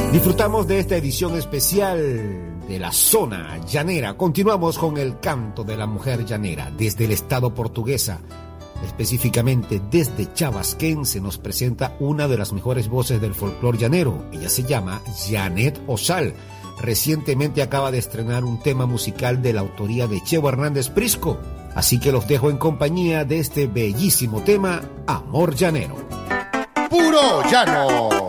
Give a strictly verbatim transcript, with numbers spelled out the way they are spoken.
Disfrutamos de esta edición especial de la zona llanera. Continuamos con el canto de la mujer llanera desde el estado portuguesa. Específicamente desde Chabasquén se nos presenta una de las mejores voces del folclore llanero. Ella se llama Janet Osal. Recientemente acaba de estrenar un tema musical de la autoría de Cheo Hernández Prisco. Así que los dejo en compañía de este bellísimo tema, Amor Llanero. Puro llano.